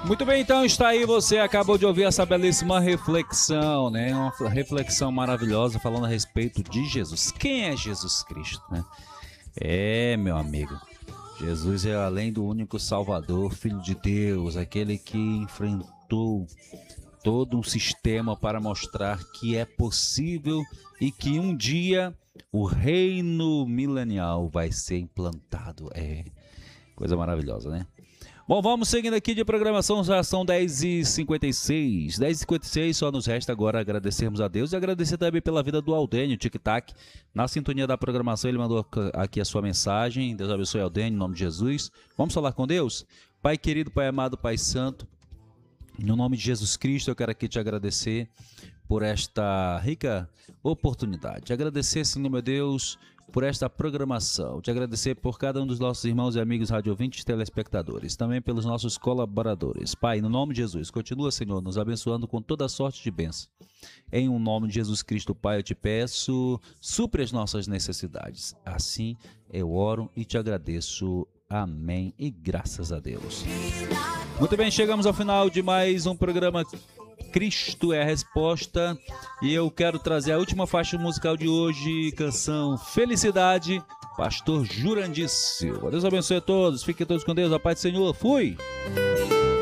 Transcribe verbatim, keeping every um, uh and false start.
Muito bem, então está aí, você acabou de ouvir essa belíssima reflexão, né? Uma reflexão maravilhosa falando a respeito de Jesus. Quem é Jesus Cristo, né? É, meu amigo, Jesus é além do único Salvador, Filho de Deus, aquele que enfrentou todo um sistema para mostrar que é possível e que um dia o reino milenial vai ser implantado. É coisa maravilhosa, né? Bom, vamos seguindo aqui de programação, já são dez e cinquenta e seis. dez e cinquenta e seis, só nos resta agora agradecermos a Deus e agradecer também pela vida do Aldênio, tic-tac. Na sintonia da programação, ele mandou aqui a sua mensagem. Deus abençoe Aldênio, em nome de Jesus. Vamos falar com Deus? Pai querido, Pai amado, Pai santo, no nome de Jesus Cristo, eu quero aqui te agradecer por esta rica oportunidade. Agradecer, Senhor meu Deus, por esta programação. Te agradecer por cada um dos nossos irmãos e amigos radiovintes e telespectadores. Também pelos nossos colaboradores. Pai, no nome de Jesus, continua, Senhor, nos abençoando com toda sorte de bênção. Em um nome de Jesus Cristo, Pai, eu te peço, supre as nossas necessidades. Assim eu oro e te agradeço. Amém e graças a Deus. Muito bem, chegamos ao final de mais um programa Cristo é a Resposta, e eu quero trazer a última faixa musical de hoje, canção Felicidade, Pastor Jurandir Silva. Deus abençoe a todos, fiquem todos com Deus, a paz do Senhor, fui!